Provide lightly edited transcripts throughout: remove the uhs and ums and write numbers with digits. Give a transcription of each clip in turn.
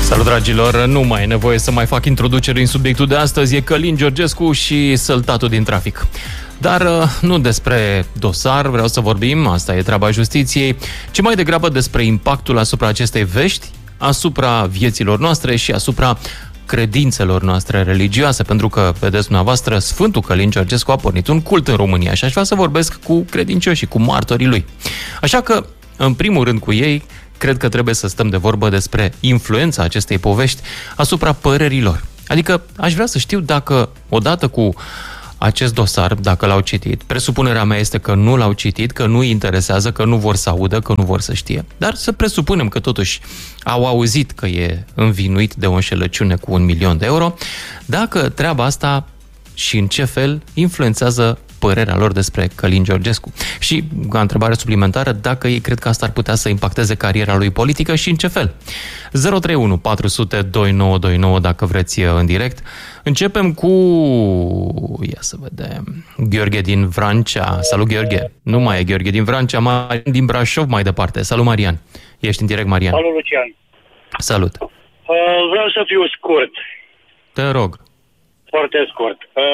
Salut, dragilor! Nu mai e nevoie să mai fac introducere în subiectul de astăzi. E Călin Georgescu și săltatul din trafic. Dar nu despre dosar vreau să vorbim, asta e treaba justiției, ci mai degrabă despre impactul asupra acestei vești, asupra vieților noastre și asupra credințelor noastre religioase, pentru că, vedeți dumneavoastră, Sfântul Călin Georgescu a pornit un cult în România și aș vrea să vorbesc cu credincioșii, cu martorii lui. Așa că, în primul rând cu ei, cred că trebuie să stăm de vorbă despre influența acestei povești asupra părerilor. Adică aș vrea să știu dacă, odată cu acest dosar, dacă l-au citit, presupunerea mea este că nu l-au citit, că nu-i interesează, că nu vor să audă, că nu vor să știe. Dar să presupunem că totuși au auzit că e învinuit de o înșelăciune cu 1 milion de euro, dacă treaba asta și în ce fel influențează părerea lor despre Călin Georgescu. Și, ca întrebare suplimentară, dacă ei cred că asta ar putea să impacteze cariera lui politică și în ce fel. 031 400 2929 dacă vreți în direct. Începem cu, ia să vedem, Gheorghe din Vrancea. Salut, Gheorghe. Nu mai e Gheorghe din Vrancea, Marian din Brașov mai departe. Salut, Marian. Ești în direct, Marian. Salut, Lucian. Salut. Vreau să fiu scurt. Te rog. Foarte scurt.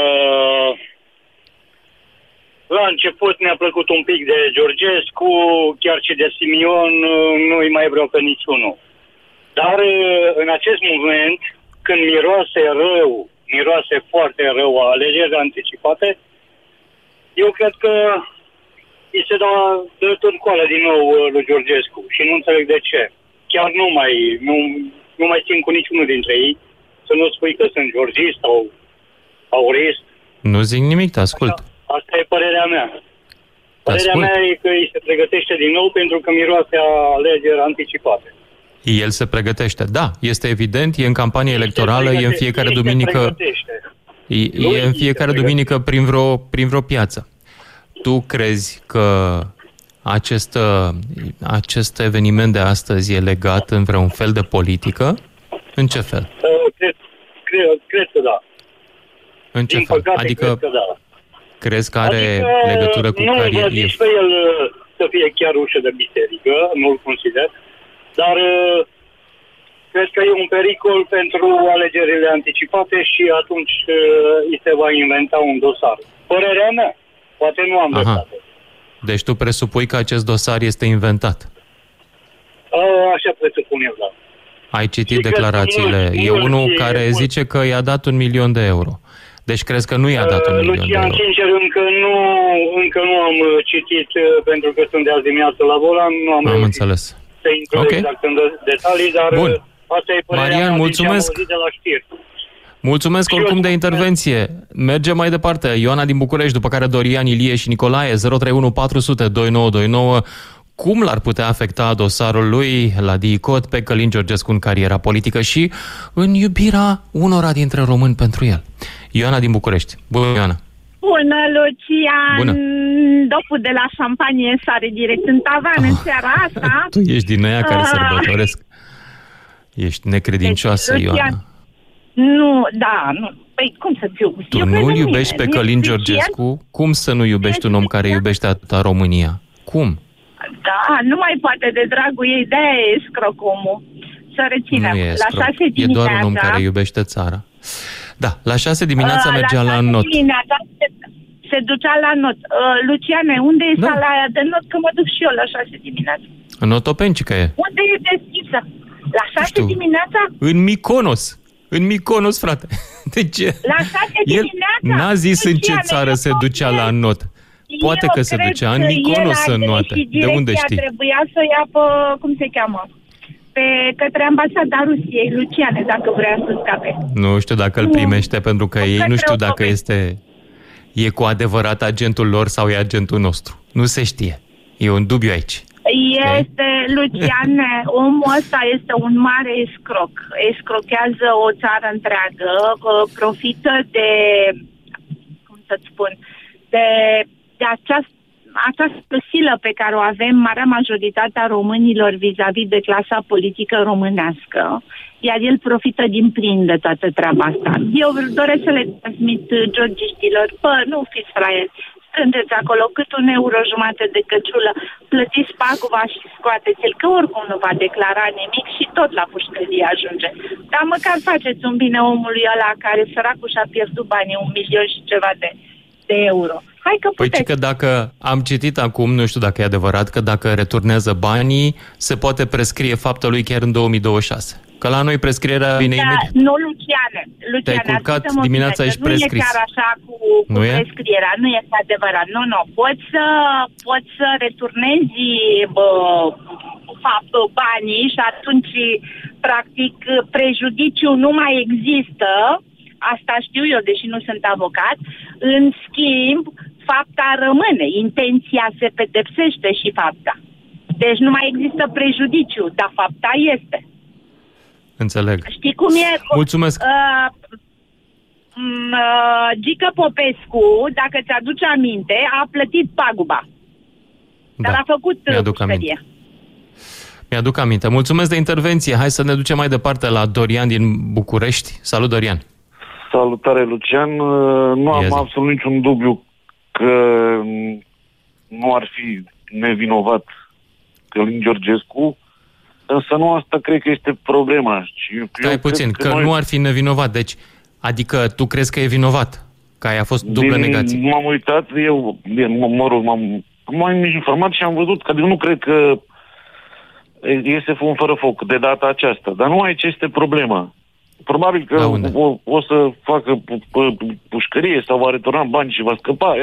La început mi-a plăcut un pic de Georgescu, chiar și de Simion, nu-i mai vreau pe niciunul. Dar în acest moment, când miroase foarte rău a alegeri anticipate, eu cred că îi se dă târcoală din nou lui Georgescu și nu înțeleg de ce. Chiar nu mai simt cu niciunul dintre ei, să nu spui că sunt georgist sau aurist. Nu zic nimic, te ascult. Asta e părerea mea. Părerea mea e că îi se pregătește din nou pentru că miroase a alegeri anticipate. El se pregătește, da, este evident, e în campanie electorală, e în fiecare duminică. E în fiecare duminică prin vreo piață. Tu crezi că acest eveniment de astăzi e legat în vreun fel de politică? În ce fel? Cred că da. În ce fel? Adică cred că da. Crezi că are legătură cu carieră? Nu zic pe el să fie chiar ușă de biserică, nu-l consider, dar cred că e un pericol pentru alegerile anticipate și atunci îi se va inventa un dosar. Părerea mea, poate nu am dreptate. Deci tu presupui că acest dosar este inventat? Așa presupun eu, da. Ai citit declarațiile. E unul care zice că i-a dat 1 milion de euro. Deci crezi că nu i-a dat 1 milion de euro? Sincer, încă nu am citit, pentru că sunt de azi dimineață la volan, nu am înțeles. Să intru exact în detalii, dar bun. Asta e părerea Marian, mea, mulțumesc. de la știri. Mulțumesc oricum de intervenție. Mergem mai departe. Ioana din București, după care Dorian, Ilie și Nicolae, 031 400 2929. Cum l-ar putea afecta dosarul lui la DICOT pe Călin Georgescu în cariera politică și în iubirea unora dintre români pentru el? Ioana din București. Bună, Ioana! Bună, Lucian! Bună! Dopul de la șampanie sare direct în tavan în seara asta. Tu ești din aia care sărbătoresc. Ești necredincioasă, deci, Lucian, Ioana. Nu. Păi, cum să fiu? Tu nu-l iubești pe Călin Georgescu? Cum să nu iubești un om care iubește atâta România? Cum? Da, nu mai poate de dragul ei, de-aia e scrocomul. Să reținem. La 6 dimineața... E doar un om care iubește țara. Da, la 6 dimineața mergea la not. Se ducea la not. Luciane, unde e sala aia de not? Că mă duc și eu la 6 dimineața. În Otopencică e. Unde e deschisă? La 6 dimineața? În Mykonos. În Mykonos, frate. Deci, la 6 dimineața? N-a zis în ce țară se ducea la not. Poate că se ducea în Mykonos în noate. De unde știi? Trebuia să ia pe, cum se cheamă, către ambasada Rusiei, Luciane, dacă vrea să scape. Nu știu dacă îl primește, pentru că ei nu știu dacă e cu adevărat agentul lor sau e agentul nostru. Nu se știe. E un dubiu aici. Luciane, omul ăsta este un mare escroc. Escrochează o țară întreagă, profită de, cum să-ți spun, de această silă pe care o avem marea majoritatea românilor vis-a-vis de clasa politică românească, iar el profită din plin de toată treaba asta. Eu doresc să le transmit georgiștilor, nu fiți fraieri, strângeți acolo cât 1,50 euro de căciulă, plătiți paguba și scoateți-l, că oricum nu va declara nimic și tot la pușcărie ajunge. Dar măcar faceți un bine omului ăla care săracul și-a pierdut banii, 1.000.000 și ceva de euro. Hai că puteți. Păi că dacă am citit acum, nu știu dacă e adevărat, că dacă returnează banii, se poate prescrie fapta lui chiar în 2026. Că la noi prescrierea vine imediat. Nu, Luciane. Te-ai culcat dimineața, ești prescris. Nu e chiar așa cu prescrierea. Nu este adevărat. Nu. Poți să returnezi banii și atunci, practic, prejudiciul nu mai există. Asta știu eu, deși nu sunt avocat. În schimb, fapta rămâne. Intenția se pedepsește și fapta. Deci nu mai există prejudiciu, dar fapta este. Înțeleg. Știi cum e? Mulțumesc. Gică Popescu, dacă ți-aduce aminte, a plătit paguba. Dar a făcut pușcărie. Mi-aduc aminte. Mulțumesc de intervenție. Hai să ne ducem mai departe la Dorian din București. Salut, Dorian. Salutare, Lucian. Nu am absolut niciun dubiu că nu ar fi nevinovat Călin Georgescu, însă nu asta cred că este problema. Stai puțin, că nu ar fi nevinovat. Deci, adică tu crezi că e vinovat? Că aia a fost dublă negație. M-am uitat, m-am informat și am văzut că nu cred că este un fără foc de data aceasta. Dar nu aici este problema. Probabil că o să facă pușcărie sau va returna bani și va scăpa.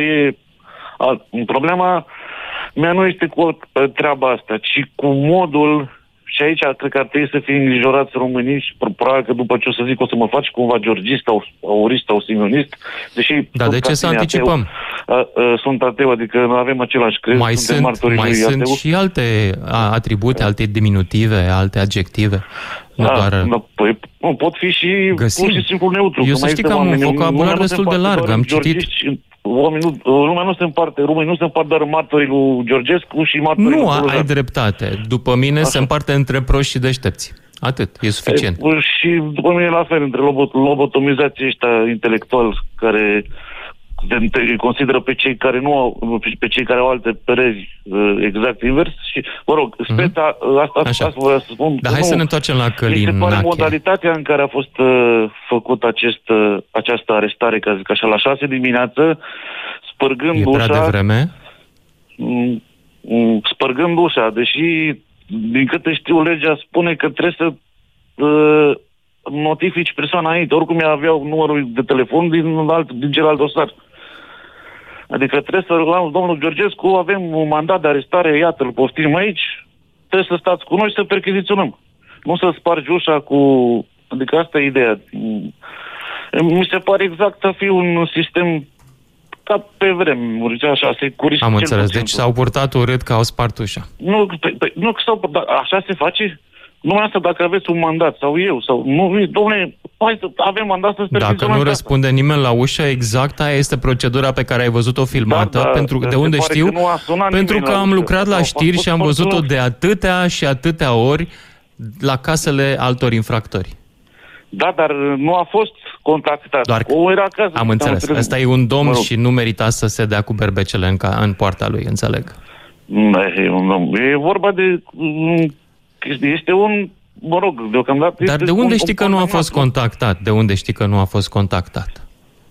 Problema mea nu este cu treaba asta, ci cu modul, și aici cred că ar trebui să fie îngrijorați românii și probabil că după ce o să zic o să mă faci cumva georgist sau aurist sau simionist, deși... Dar de ce să anticipăm? Sunt ateu, adică avem același crez. Mai sunt și alte atribute, alte diminutive, alte adjective. Păi, pot fi și pur și simplu neutru. Eu să știi că am un vocabular destul de larg, am citit. Lumea nu se împarte, românii nu se împart doar martorii lui Georgescu și martorii lui Bolojan. Nu, ai dreptate. După mine se împarte între proști și deștepți. Atât, e suficient. Și după mine la fel, între lobotomizații ăștia intelectuali care consideră pe cei care nu au, pe cei care au alte păreri exact invers și, mă rog, asta vreau să spun. Dar hai să ne întoarcem la Călin. Mi se pare modalitatea în care a fost făcută această arestare, ca zic așa, la 6 dimineață, spărgând ușa. E prea devreme? Spărgând ușa, deși, din câte știu, legea spune că trebuie să notifici persoana aici. Oricum ea avea numărul de telefon din celălalt dosar. Adică trebuie să rugăm domnul Georgescu, avem un mandat de arestare, iată, îl poftim aici, trebuie să stați cu noi și să percheziționăm. Nu să spargi ușa cu... Adică asta e ideea. Mi se pare exact a fi un sistem ca pe vremuri, așa, securist. Am înțeles, deci s-au purtat urât că au spart ușa. Nu, așa se face? Numai asta dacă aveți un mandat, sau eu, sau... Nu, dom'le, hai să avem mandat să sperăm. Dacă nu răspunde nimeni la ușă, exact aia este procedura pe care ai văzut-o filmată. De unde știu? Pentru că am lucrat la știri și am văzut-o de atâtea și atâtea ori la casele altor infractori. Da, dar nu a fost contactat. Doar am înțeles. Ăsta e un domn și nu merita să se dea cu berbecele în poarta lui, înțeleg. E vorba de... Este un, mă rog, deocamdată... Dar de unde știi că nu a fost contactat? De unde știi că nu a fost contactat?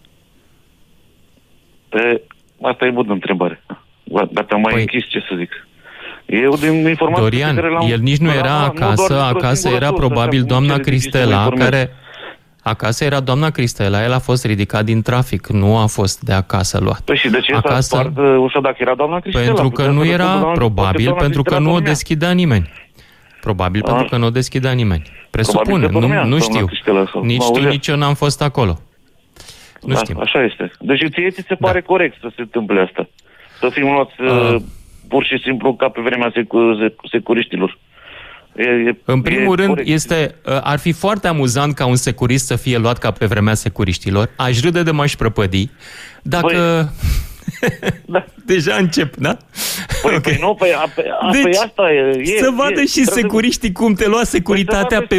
Asta e bună întrebare. Dacă am mai închis, ce să zic. Eu, din informații... Dorian, el nici nu era acasă. Acasă era probabil doamna Cristela, care... Acasă era doamna Cristela, el a fost ridicat din trafic, nu a fost de acasă luat. Păi și de ce s-a spart ușa dacă era doamna Cristela? Pentru că nu era, probabil, pentru că nu o deschidea nimeni. Probabil pentru că nu o deschidea nimeni. Presupun, nu știu. Nici tu, nici eu n-am fost acolo. Nu știu. Așa este. Deci ție ți se pare corect să se întâmple asta. Să fim luați pur și simplu ca pe vremea securiștilor. În primul rând, ar fi foarte amuzant ca un securist să fie luat ca pe vremea securiștilor. Aș râde de m-aș prăpădi. Dacă... Da. Deja încep, da? Păi nu, deci, asta e. Să vadă și securiștii cum te lua securitatea pe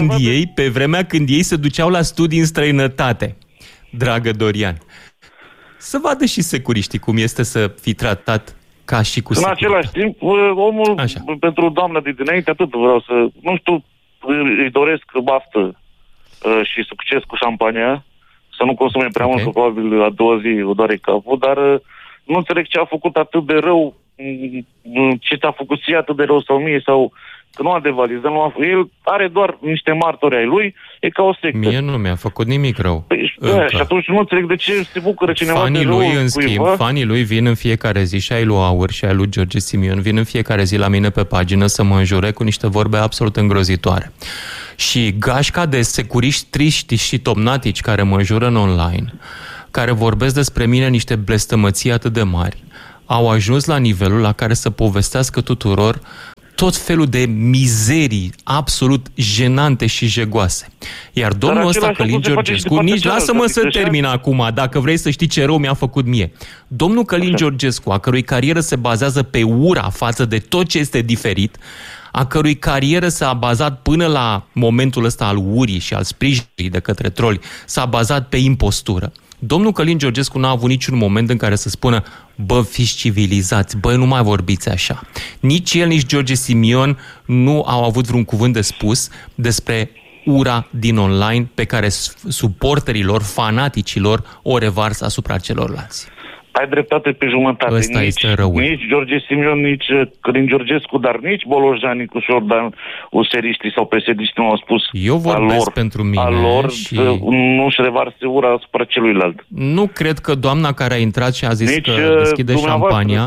vremea când ei se duceau la studii în străinătate, dragă Dorian. Să vadă și securiștii cum este să fii tratat ca și cu securitate. În același timp, omul, Așa. pentru doamna de dinainte, atât vreau să... Nu știu, îi doresc baftă și succes cu șampania, să nu consume prea mult, că probabil a doua zi o doare capul, dar nu înțeleg ce a făcut atât de rău, ce ți-a făcut ție atât de rău sau mie, sau că nu a devalizat, el are doar niște martori ai lui, e ca o sectă. Mie nu mi-a făcut nimic rău. Păi, și atunci nu înțeleg de ce se bucură cineva fanii de rău. Lui, în schimb, fanii lui vin în fiecare zi, și ai lui Aur și ai lui George Simion, vin în fiecare zi la mine pe pagină să mă înjure cu niște vorbe absolut îngrozitoare. Și gașca de securiști triști și tomnatici care mă înjură în online, care vorbesc despre mine niște blestămății atât de mari, au ajuns la nivelul la care să povestească tuturor tot felul de mizerii absolut jenante și jegoase. Iar domnul ăsta, Călin Georgescu, nici lasă-mă să termin acum, dacă vrei să știi ce rău mi-a făcut mie. Domnul Călin Georgescu, a cărui carieră se bazează pe ura față de tot ce este diferit, a cărui carieră s-a bazat până la momentul ăsta al urii și al sprijinului de către troli, s-a bazat pe impostură. Domnul Călin Georgescu n-a avut niciun moment în care să spună: bă, fiți civilizați, bă, nu mai vorbiți așa. Nici el, nici George Simion nu au avut vreun cuvânt de spus despre ura din online pe care suporterilor, fanaticilor o revarsă asupra celorlalți. Ai dreptate pe jumătate. Ăsta este răul. Nici George Simion, nici Călin Georgescu, dar nici Bolojan, Nicu Șordan, useriștii sau pesediștii nu au spus. Eu vorbesc pentru mine a lor și nu-și revarse ura asupra celuilalt. Nu cred că doamna care a intrat și a zis nici că deschide șampania,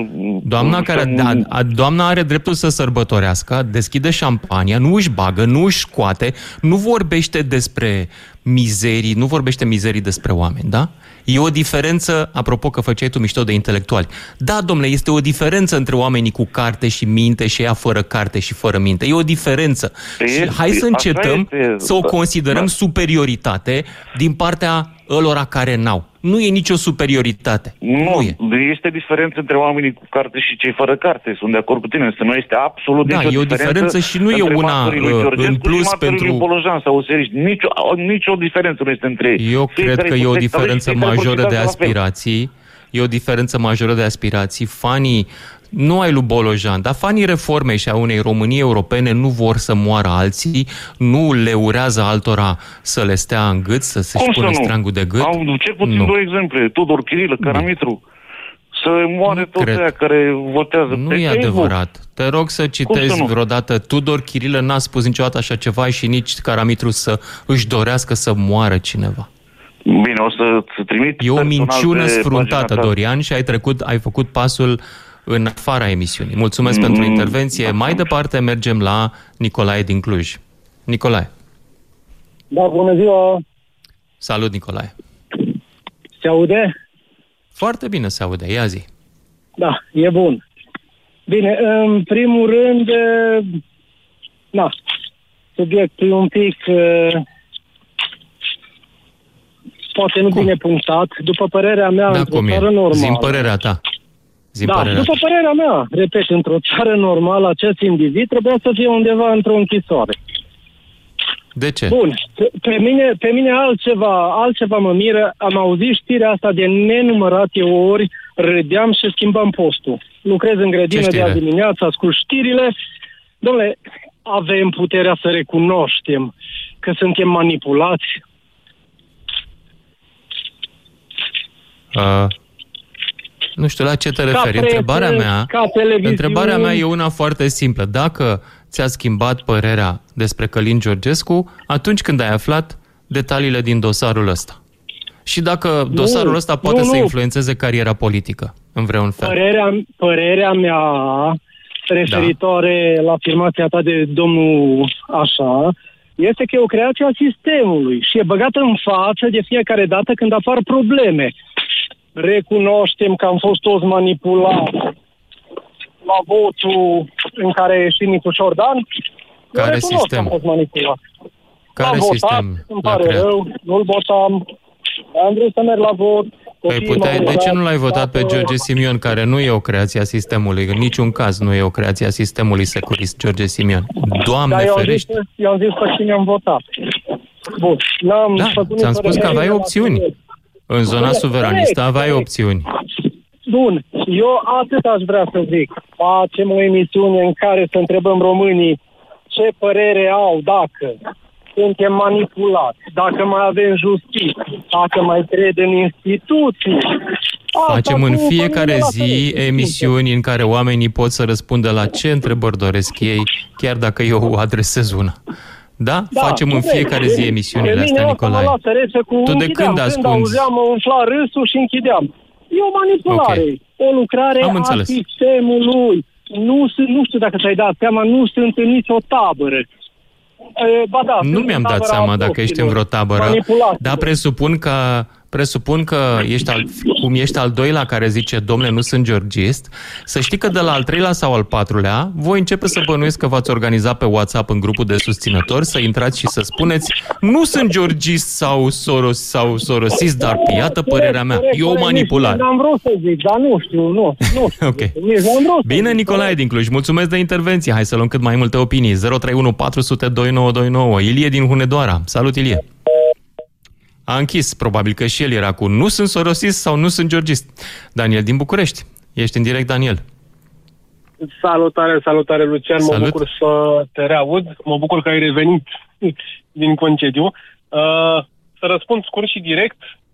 doamna are dreptul să sărbătorească, deschide șampania, nu își bagă, nu își scoate, nu vorbește despre mizerii, nu vorbește mizerii despre oameni, da? E o diferență, apropo că făceai tu mișto de intelectuali. Da, domnule, este o diferență între oamenii cu carte și minte și ea fără carte și fără minte. E o diferență. Și hai să încetăm să o considerăm superioritate din partea ălora care n-au. Nu e nicio superioritate. Nu este diferență între oamenii cu carte și cei fără carte. Sunt de acord cu tine. Nu este absolut nicio diferență. Da, e o diferență și nu e una în plus pentru Bolojan sau useriști. Nicio diferență nu este între ei. Eu cred că e o diferență majoră de aspirații. E o diferență majoră de aspirații. Fanii, nu ai lui Bolojan, dar fanii reformei și a unei Românii europene nu vor să moară alții, nu le urează altora să le stea în gât, să se-și pune strangul de gât. Au cel puțin două exemple, Tudor Chirilă, Caramitru. Să moare toți aia care votează. Nu e adevărat. Te rog să citezi vreodată. Tudor Chirilă n-a spus niciodată așa ceva și nici Caramitru să își dorească să moară cineva. Bine, o să trimit. E o minciună sfruntată, Dorian, și ai făcut pasul în afara emisiunii. Mulțumesc pentru intervenție. Mai departe mergem la Nicolae din Cluj. Nicolae. Da, bună ziua. Salut, Nicolae. Se aude? Foarte bine se aude. Ia zi. Da, e bun. Bine, în primul rând, subiectul e un pic poate nu bine punctat. După părerea mea, într-o țară normală... Zi-mi părerea ta. După părerea mea, repet, într-o țară normală, acest individ trebuia să fie undeva într-o închisoare. De ce? Bun, pe mine altceva mă miră. Am auzit știrea asta de nenumărate ori, râdeam și schimbam postul. Lucrez în grădină de azi dimineață, ascult știrile. Dom'le, avem puterea să recunoaștem că suntem manipulați? Nu știu la ce te referi. Întrebarea mea e una foarte simplă. Dacă ți-a schimbat părerea despre Călin Georgescu atunci când ai aflat detaliile din dosarul ăsta. Și dacă dosarul ăsta poate să influențeze cariera politică în vreun fel. Părerea mea referitoare la afirmația ta de domnul așa este că e o creație a sistemului și e băgată în față de fiecare dată când apar probleme. Recunoaștem că am fost toți manipulați la votul în care a ieșit Nicu Șordan. Care sistem? Am fost manipulat. Care sistem? Îmi pare rău, nu-l votam. Am vrut să merg la vot. De ce nu l-ai votat pe George Simion, care nu e o creație a sistemului? În niciun caz nu e o creație a sistemului securist, George Simion. Doamne ferește! Eu am zis pe cine am votat. Bun. Ți-am spus că aveai opțiuni. În zona suveranistă aveai opțiuni. Bun, eu atât aș vrea să zic. Facem o emisiune în care să întrebăm românii ce părere au dacă suntem manipulați, dacă mai avem justiție, dacă mai cred în instituții. Facem în fiecare zi emisiuni în care oamenii pot să răspundă la ce întrebări doresc ei, chiar dacă eu adresez una. Da? Facem în fiecare zi emisiunile astea, Nicolae. Tu de când ascunzi? Când auzeam, mă umfla râsul și închideam. E o manipulare, o lucrare a sistemului. Nu știu dacă ți-ai dat seama, nu sunt în nicio tabără. Ba da, nu mi-am dat seama dacă ești în vreo tabără, dar presupun că cum ești al doilea care zice, domnule, nu sunt georgist, să știi că de la al treilea sau al patrulea, voi începe să bănuiesc că v-ați organizat pe WhatsApp în grupul de susținători, să intrați și să spuneți, nu sunt georgist sau sorosist, dar iată părerea mea, e o manipulare. Am vrut să zic, dar nu știu. Okay. Bine, Nicolae din Cluj, mulțumesc de intervenție. Hai să luăm cât mai multe opinii. 031 400 2929. Ilie din Hunedoara. Salut, Ilie. A închis, probabil că și el era cu nu sunt sorosist sau nu sunt georgist. Daniel din București. Ești în direct, Daniel. Salutare, Lucian. Salut. Mă bucur să te reaud. Mă bucur că ai revenit din concediu. Să răspund scurt și direct.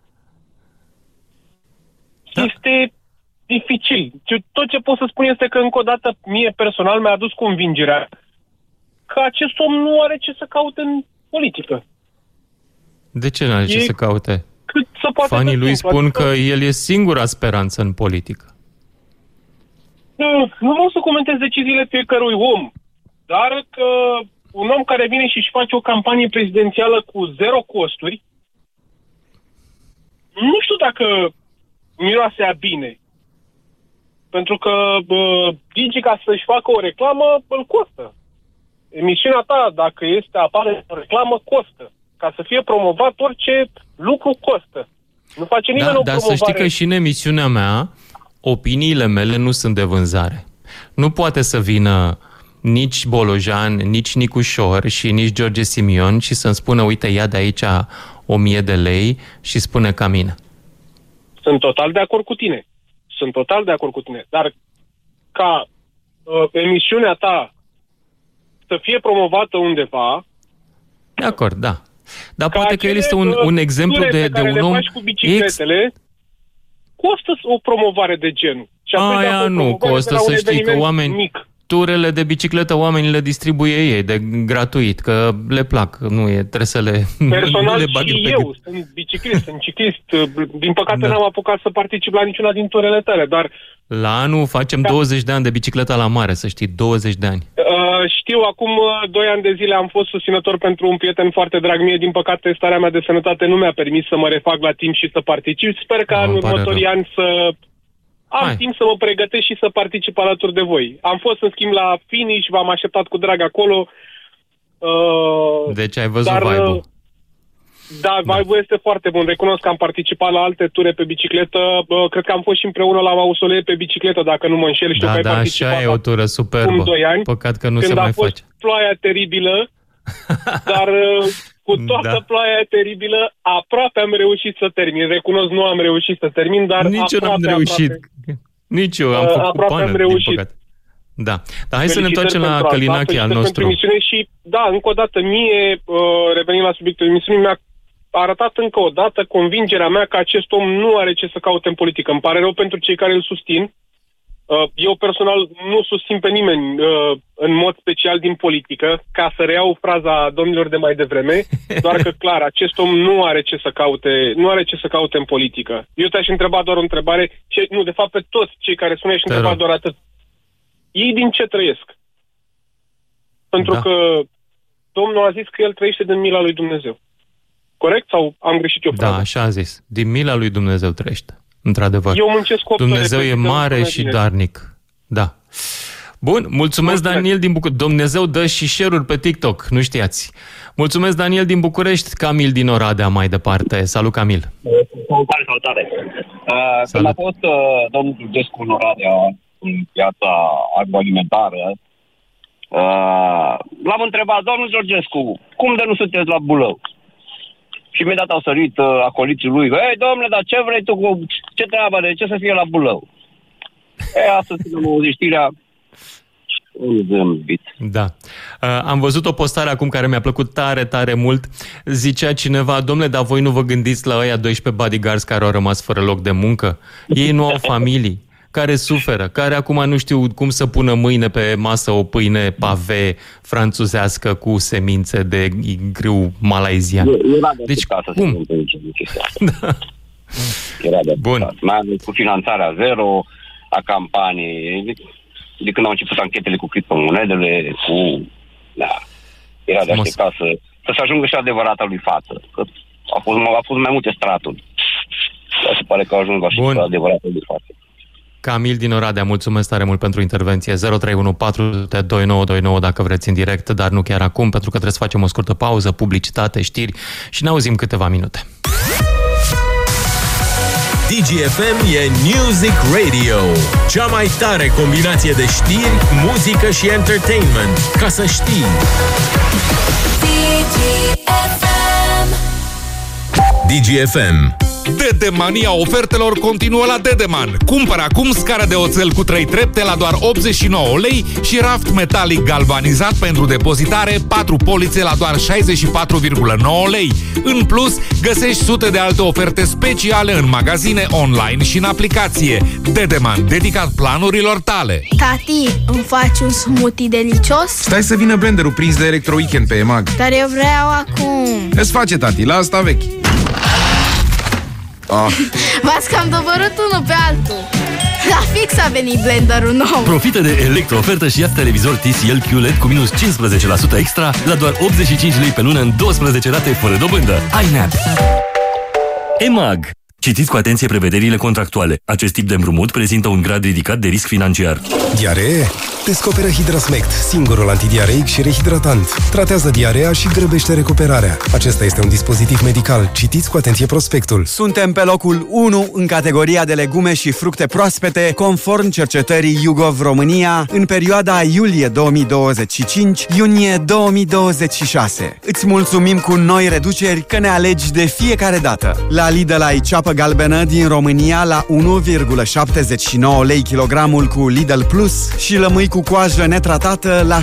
Da. Este dificil. Tot ce pot să spun este că, încă o dată, mie personal mi-a adus convingerea că acest om nu are ce să caute în politică. De ce n-are ce să caute? Cât să poate. Fanii lui spun că el e singura speranță în politică. Nu vreau să comentez deciziile fiecărui om, dar că un om care vine și își face o campanie prezidențială cu 0 costuri, nu știu dacă miroase a bine. Pentru că Digi, ca să-și facă o reclamă, îl costă. Emisiunea ta, dacă apare o reclamă, costă. Ca să fie promovat, orice lucru costă. Nu face nimeni o promovare. Dar să știi că și în emisiunea mea, opiniile mele nu sunt de vânzare. Nu poate să vină nici Bolojan, nici Nicușor și nici George Simion și să-mi spună, uite, ia de aici 1000 de lei și spune ca mine. Sunt total de acord cu tine. Dar ca emisiunea ta să fie promovată undeva... De acord, da. Dar poate că el este un exemplu de un om... Cu bicicletele, costă o promovare de genul. Aia nu costă, să știi că turele de bicicletă oamenii le distribuie ei de gratuit, că le plac, trebuie să le... Personal și eu sunt ciclist. Din păcate n-am apucat să particip la niciuna din turele tale, dar... La anul facem 20 de ani de bicicleta la mare, să știi, 20 de ani. Știu, acum 2 ani de zile am fost susținător pentru un prieten foarte drag mie. Din păcate, starea mea de sănătate nu mi-a permis să mă refac la timp și să particip. Sper că în următorii ani să am timp să mă pregătesc și să particip alături de voi. Am fost, în schimb, la finish, v-am așteptat cu drag acolo. Deci ai văzut vibe-ul. Da, vibe-ul este foarte bun. Recunosc că am participat la alte ture pe bicicletă. Cred că am fost și împreună la Mausolee pe bicicletă, dacă nu mă înșel. Știu că ai participat. Așa e o tură superbă. 2 ani. Păcat că nu se mai face. Când a fost ploaia teribilă, dar cu toată ploaia teribilă, aproape am reușit să termin. Recunosc, nu am reușit să termin, dar nici eu n-am reușit. Nici eu am făcut pană, am reușit. Din păcate. Da. Dar hai să ne întoarcem la Călinache al nostru. Și, încă o dată, mie, revenind la subiectul emisiunii, mi-a arătat încă o dată convingerea mea că acest om nu are ce să caute în politică. Îmi pare rău pentru cei care îl susțin. Eu personal nu susțin pe nimeni în mod special din politică, ca să reiau fraza domnilor de mai devreme, doar că, clar, acest om nu are ce să caute în politică. Eu te-aș întreba doar o întrebare, de fapt pe toți cei care sună, aș întreba doar atât. Ei din ce trăiesc? Pentru că Domnul a zis că el trăiește din mila lui Dumnezeu. Corect? Sau am greșit eu fraza? Da, așa a zis. Din mila lui Dumnezeu trăiește. Într-adevăr. Eu muncesc 8 Dumnezeu e mare și darnic. Da. Bun, mulțumesc Daniel din București. Dumnezeu dă și share-uri pe TikTok, nu știați. Mulțumesc Daniel din București, Camil din Oradea mai departe. Salut, Camil. Salutare. Când a fost domnul Georgescu în Oradea, în piața agroalimentară, l-am întrebat, domnul Georgescu, cum de nu sunteți la Bulău? Și imediat au sărit acoliții lui. Ei, domnule, dar ce vrei tu cu... Ce treabă, de ce să fie la Buzău? Astăzi am auzit știrea. Da. Am văzut o postare acum care mi-a plăcut tare, tare mult. Zicea cineva, domnule, dar voi nu vă gândiți la ăia 12 bodyguards care au rămas fără loc de muncă? Ei nu au familii, care suferă, care acum nu știu cum să pună mâine pe masă o pâine pave franțuzească cu semințe de grâu malaizian. Deci, cum? Era de bun. Mai ales cu finanțarea zero a campaniei. De când au început anchetele cu criptomonedele, era de așteptat să se ajungă și adevărata lui față. Că a fost mai multe straturi. Dar se pare că au ajuns și la adevărata lui față. Camil din Oradea, mulțumesc tare mult pentru intervenție. 031402929 dacă vreți în direct, dar nu chiar acum, pentru că trebuie să facem o scurtă pauză, publicitate, știri și ne auzim câteva minute. DGFM e Music Radio, cea mai tare combinație de știri, muzică și entertainment. Ca să știi. DGFM. Dedemania ofertelor continuă la Dedeman. Cumpără acum scară de oțel cu 3 trepte la doar 89 lei și raft metalic galvanizat pentru depozitare 4 polițe la doar 64,9 lei. În plus, găsești sute de alte oferte speciale în magazine online și în aplicație. Dedeman, dedicat planurilor tale. Tati, îmi faci un smoothie delicios? Stai să vină blenderul prins de Electro Weekend pe EMAG. Dar eu vreau acum. Îți face, tati, la asta vechi. V-ați cam dobărât unul pe altul. La fix a venit blenderul nou. Profită de electro-ofertă și ia televizor TCL QLED cu minus 15% extra la doar 85 lei pe lună în 12 rate fără dobândă. iNAP. EMAG. Citiți cu atenție prevederile contractuale. Acest tip de împrumut prezintă un grad ridicat de risc financiar. Diaree? Descoperă Hidrasmect, singurul antidiareic și rehidratant. Tratează diarea și grăbește recuperarea. Acesta este un dispozitiv medical. Citiți cu atenție prospectul. Suntem pe locul 1 în categoria de legume și fructe proaspete, conform cercetării YouGov România, în perioada iulie 2025-iunie 2026. Îți mulțumim cu noi reduceri că ne alegi de fiecare dată. La Lidl ai ceapă galbenă din România la 1,79 lei kilogramul cu Lidl Plus și lămâi cu coajă netratată la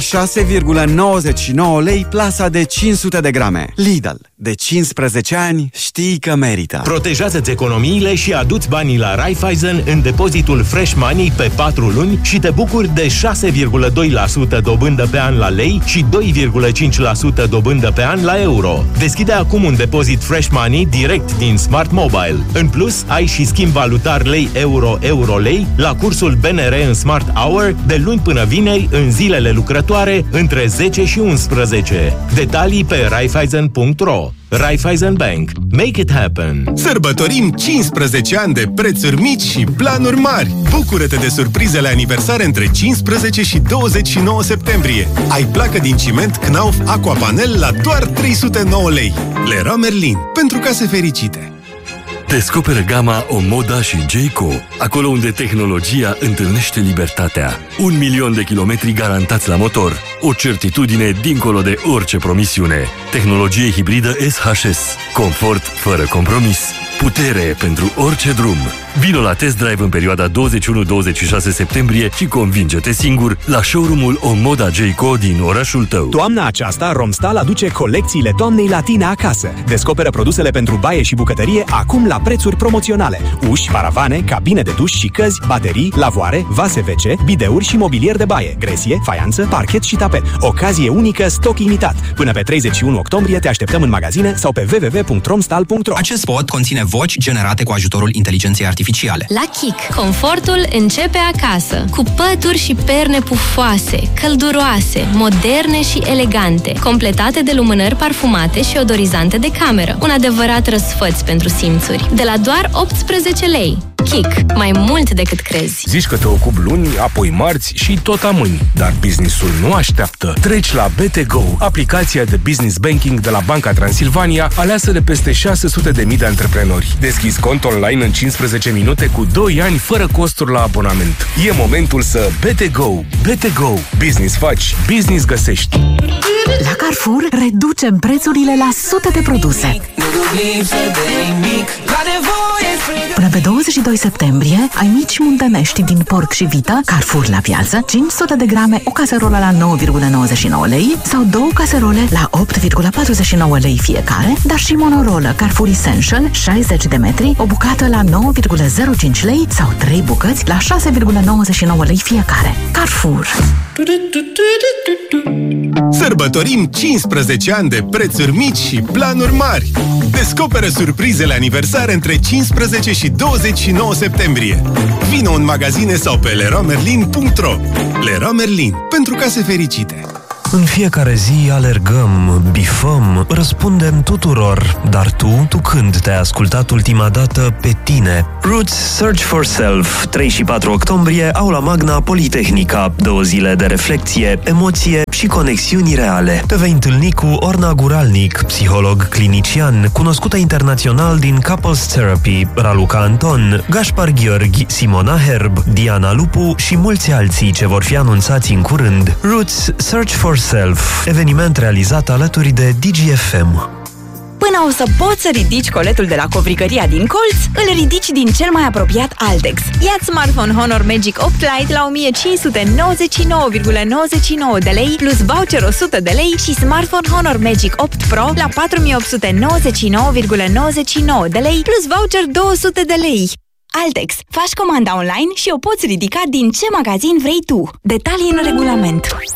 6,99 lei plasa de 500 de grame. Lidl. De 15 ani știi că merită. Protejează-ți economiile și adu-ți banii la Raiffeisen în depozitul Fresh Money pe 4 luni și te bucuri de 6,2% dobândă pe an la lei și 2,5% dobândă pe an la euro. Deschide acum un depozit Fresh Money direct din Smart Mobile. În plus, ai și schimb valutar lei-euro-euro-lei la cursul BNR în Smart Hour de luni până vineri în zilele lucrătoare între 10 și 11. Detalii pe Raiffeisen.ro. Raiffeisen Bank. Make it happen! Sărbătorim 15 ani de prețuri mici și planuri mari. Bucură-te de surprizele aniversare între 15 și 29 septembrie. Ai placă din ciment Knauf Aquapanel la doar 309 lei. Leroy Merlin. Pentru case fericite. Descoperă gama Omoda și Jayco, acolo unde tehnologia întâlnește libertatea. 1 milion de kilometri garantați la motor. O certitudine dincolo de orice promisiune. Tehnologie hibridă SHS. Confort fără compromis. Putere pentru orice drum. Vino la test drive în perioada 21-26 septembrie și convinge-te singur la showroom-ul Omoda Jayco din orașul tău. Toamna aceasta, Romstal aduce colecțiile toamnei la tine acasă. Descoperă produsele pentru baie și bucătărie acum la prețuri promoționale. Uși, paravane, cabine de duș și căzi, baterii, lavoare, vase WC, bideuri și mobilier de baie, gresie, faianță, parchet și tapet. Ocazie unică, stoc limitat. Până pe 31 octombrie te așteptăm în magazine sau pe www.romstal.ro. Acest spot conține voci generate cu ajutorul inteligenței artificiale. La Kik, confortul începe acasă, cu pături și perne pufoase, călduroase, moderne și elegante, completate de lumânări parfumate și odorizante de cameră. Un adevărat răsfăț pentru simțuri. De la doar 18 lei. KIK. Mai mult decât crezi. Zici că te ocupi luni, apoi marți și tot amâni. Dar businessul nu așteaptă. Treci la BT Go, aplicația de business banking de la Banca Transilvania, aleasă de peste 600.000 de antreprenori. Deschizi cont online în 15 minute cu 2 ani fără costuri la abonament. E momentul să BT Go. BT Go. Business faci, business găsești. La Carrefour reducem prețurile la sute de produse. Până pe 22 septembrie ai mici muntenești din porc și vită Carrefour la piață, 500 de grame, o caserolă la 9,99 lei sau 2 caserole la 8,49 lei fiecare, dar și monorolă Carrefour Essential 60 de metri, o bucată la 9,05 lei sau 3 bucăți la 6,99 lei fiecare. Carrefour. Sărbătorim 15 ani de prețuri mici și planuri mari. Descoperă surprizele aniversare între 15 și 29 septembrie. Vino în magazine sau pe leroymerlin.ro. Leroy Merlin, pentru case fericite. În fiecare zi alergăm, bifăm, răspundem tuturor. Dar tu când te-ai ascultat ultima dată pe tine? Roots Search for Self, 3 și 4 octombrie, Aula Magna Politehnica. 2 zile de reflecție, emoție și conexiuni reale. Te vei întâlni cu Orna Guralnic, psiholog clinician, cunoscută internațional din Couples Therapy, Raluca Anton, Gaspar Gheorghi, Simona Herb, Diana Lupu și mulți alții ce vor fi anunțați în curând. Roots Search for Self, eveniment realizat alături de DGFM. Până o să poți să ridici coletul de la covrigăria din colț, îl ridici din cel mai apropiat Altex. Ia-ți smartphone Honor Magic 8 Lite la 1599,99 de lei plus voucher 100 de lei și smartphone Honor Magic 8 Pro la 4899,99 de lei plus voucher 200 de lei. Altex. Faci comanda online și o poți ridica din ce magazin vrei tu. Detalii în regulament.